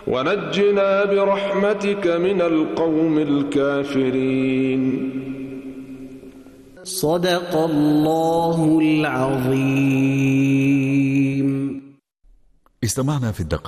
ونجنا برحمتك من القوم الكافرين. صدق الله العظيم. استمعنا في الدقائق